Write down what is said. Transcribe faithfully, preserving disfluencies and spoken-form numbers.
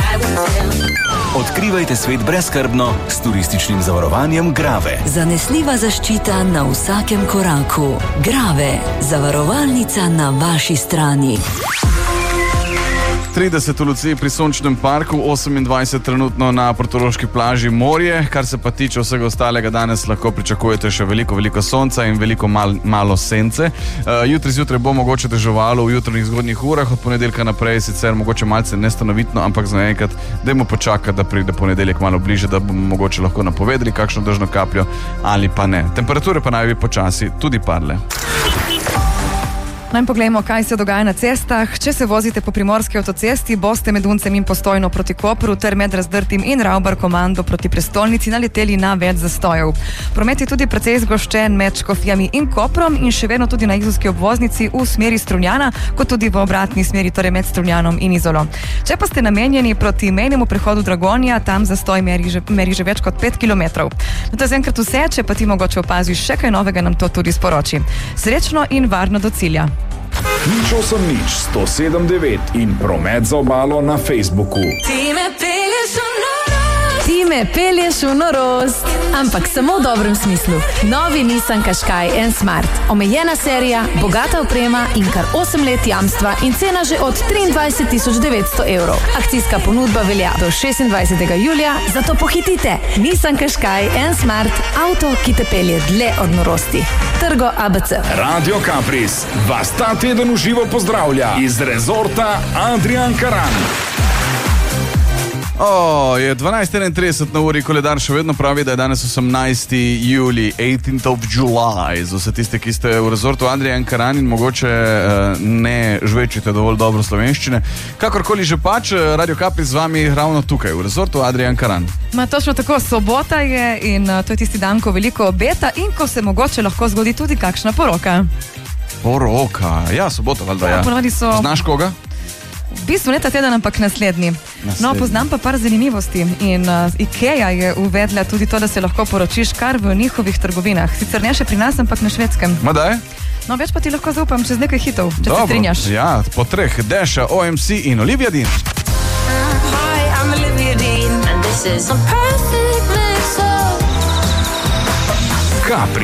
Odkrivajte svet brezskrbno s turističnim zavarovanjem Grave. Zanesljiva zaščita na vsakem koraku. Grave, zavarovalnica na vaši strani. trideset v Luciji pri Sončnem parku, osemindvajset trenutno na portoroški plaži Morje. Kar se pa tiče vsega ostalega, danes lahko pričakujete še veliko, veliko sonca in veliko mal, malo sence. Uh, jutri zjutraj bo mogoče deževalo v jutranjih zgodnjih urah, od ponedeljka naprej sicer mogoče malce nestanovitno, ampak za enkrat dajmo počakati, da pride ponedeljek malo bliže, da bomo mogoče lahko napovedali kakšno dežno kapljo ali pa ne. Temperature pa naj bi počasi tudi padle. Naj poglejmo, kaj se dogaja na cestah. Če se vozite po primorski avtocesti, boste med Uncem in Postojno proti Kopru ter med Razdrtim in Ravbar komando proti prestolnici naleteli na več zastojev. Promet je tudi precej zgoščen med Škofjami in Koprom in še vedno tudi na izolski obvoznici v smeri Strunjana, kot tudi v obratni smeri, torej med Strunjanom in Izolo. Če pa ste namenjeni proti mejnemu prehodu Dragonja, tam zastoj meri že, meri že več kot pet kilometrov. No, to je zaenkrat vse, če pa ti mogoče opaziš še kaj novega, nam to tudi sporoči. Srečno in varno do cilja. Nič osem nič, sto sedem devet in promet za obalo na Facebooku. Ti me pelješ v norost. Ti me pelješ v norost. Ampak samo v dobrem smislu. Novi Nissan Qashqai N Smart. Omejena serija, bogata oprema in kar osem let jamstva in cena že od triindvajset tisoč devetsto evrov. Akcijska ponudba velja do šestindvajsetega julija, zato pohitite. Nissan Qashqai N Smart. Avto, ki te pelje dlje od norosti. Trgo A B C. Radio Kapris vas ta teden v živo pozdravlja iz rezorta Adrian Karan. O, je dvanajst enaintrideset na uri, koledar še vedno pravi, da je danes osemnajsti julij, osemnajsti of July. Za vse tiste, ki ste v rezortu Adrian Karan in mogoče uh, ne žvečite dovolj dobro slovenščine. Kakorkoli že pač, Radio Kapris z vami ravno tukaj, v rezortu Adrian Karan. Ma točno tako, sobota je in uh, to je tisti dan, ko veliko obeta in ko se mogoče lahko zgodi tudi kakšna poroka. Poroka, ja, sobota, valjda, ja. Ponavadi so... Znaš koga? V bistvu ne ta teden, ampak naslednji. naslednji. No, poznam pa par zanimivosti in uh, IKEA je uvedla tudi to, da se lahko poročiš kar v njihovih trgovinah. Sicer ne še pri nas, ampak na Švedskem. Ma daj? No, več pa ti lahko zaupam čez nekaj hitov, če Dobro, se strinjaš. Ja, po treh, Deša, O M C in Olivia Dean. Hi, I'm Olivia Dean and this is a perfect mix of Kapri.